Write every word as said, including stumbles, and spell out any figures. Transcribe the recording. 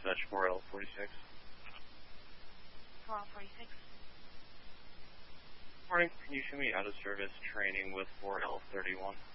dispatch four L forty-six. four L forty-six. Morning, can you show me out of service training with four L thirty-one?